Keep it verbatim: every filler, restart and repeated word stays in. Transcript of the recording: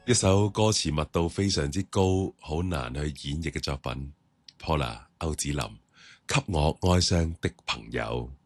一首歌詞密度非常之高，好難去演繹嘅作品。Paula 歐子林，給我哀傷的朋友。